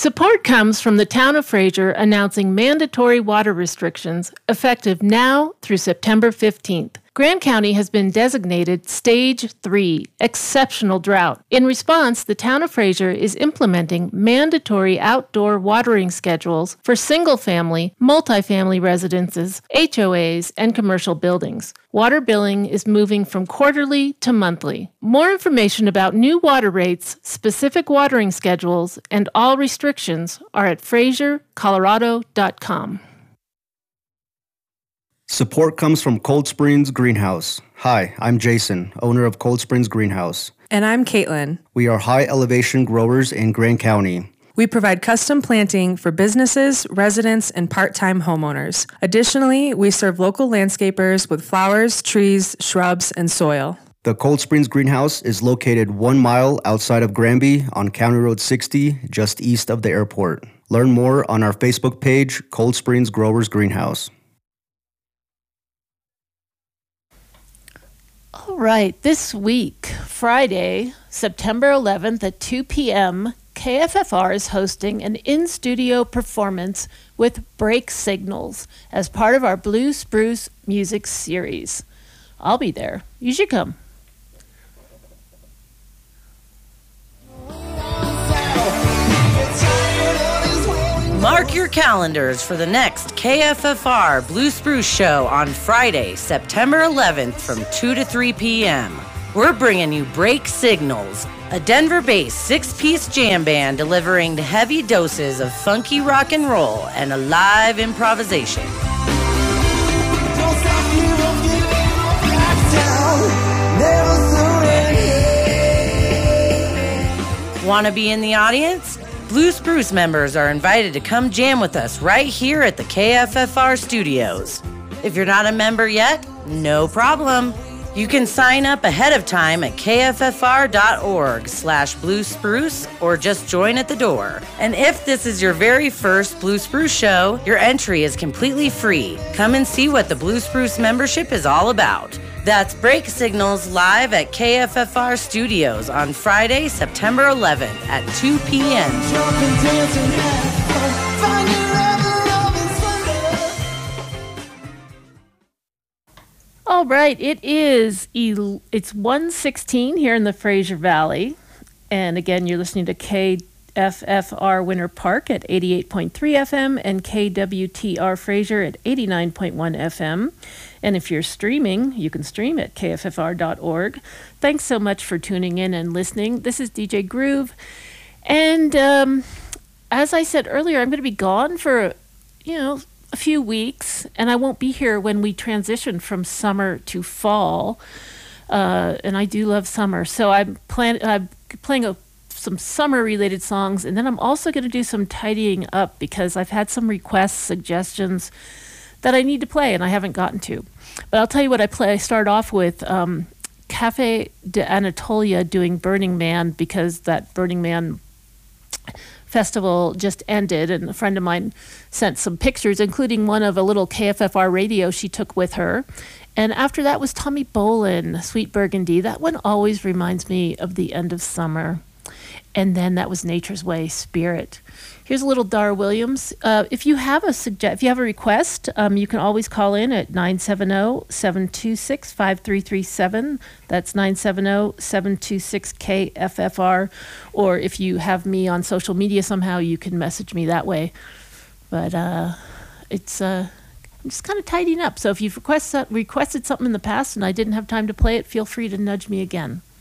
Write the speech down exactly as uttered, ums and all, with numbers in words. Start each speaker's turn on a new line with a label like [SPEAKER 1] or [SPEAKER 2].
[SPEAKER 1] Support comes from the town of Fraser announcing mandatory water restrictions effective now through September fifteenth. Grant County has been designated Stage three, Exceptional Drought. In response, the town of Fraser is implementing mandatory outdoor watering schedules for single-family, multifamily residences, H O As, and commercial buildings. Water billing is moving from quarterly to monthly. More information about new water rates, specific watering schedules, and all restrictions are at fraser colorado dot com.
[SPEAKER 2] Support comes from Cold Springs Greenhouse. Hi, I'm Jason, owner of Cold Springs Greenhouse.
[SPEAKER 3] And I'm Caitlin.
[SPEAKER 2] We are high-elevation growers in Grant County.
[SPEAKER 3] We provide custom planting for businesses, residents, and part-time homeowners. Additionally, we serve local landscapers with flowers, trees, shrubs, and soil.
[SPEAKER 2] The Cold Springs Greenhouse is located one mile outside of Granby on County Road sixty, just east of the airport. Learn more on our Facebook page, Cold Springs Growers Greenhouse.
[SPEAKER 1] All right, this week, Friday, September eleventh at two p.m., K F F R is hosting an in-studio performance with Break Signals as part of our Blue Spruce music series. I'll be there. You should come.
[SPEAKER 4] Mark your calendars for the next K F F R Blue Spruce Show on Friday, September eleventh from two to three p.m. We're bringing you Break Signals, a Denver-based six-piece jam band delivering heavy doses of funky rock and roll and a live improvisation. Want to be in the audience? Blue Spruce members are invited to come jam with us right here at the K F F R studios. If you're not a member yet, no problem. You can sign up ahead of time at k f f r dot org slash blue spruce or just join at the door. And if this is your very first Blue Spruce show, your entry is completely free. Come and see what the Blue Spruce membership is all about. That's Break Signals live at K F F R Studios on Friday, September eleventh at two p.m.
[SPEAKER 1] All right, it is, it's one sixteen here in the Fraser Valley. And again, you're listening to K F F R Winter Park at eighty-eight point three F M and K W T R Fraser at eighty-nine point one F M. And if you're streaming, you can stream at k f f r dot org. Thanks so much for tuning in and listening. This is D J Groove. And um, as I said earlier, I'm going to be gone for, you know, a few weeks, and I won't be here when we transition from summer to fall. Uh, and I do love summer. So I'm, plan- I'm playing a some summer-related songs, and then I'm also going to do some tidying up because I've had some requests, suggestions that I need to play, and I haven't gotten to. But I'll tell you what I play. I start off with um, Cafe de Anatolia doing Burning Man because that Burning Man festival just ended, and a friend of mine sent some pictures, including one of a little K F F R radio she took with her. And after that was Tommy Bolin, Sweet Burgundy. That one always reminds me of the end of summer. And then that was Nature's Way, Spirit. Here's a little Dar Williams. Uh, if you have a suggest, if you have a request, um, you can always call in at nine seven zero, seven two six, five three three seven. That's nine seven zero, seven two six, K F F R. Or if you have me on social media somehow, you can message me that way. But uh, it's uh, I'm just kind of tidying up. So if you've request, requested something in the past and I didn't have time to play it, feel free to nudge me again.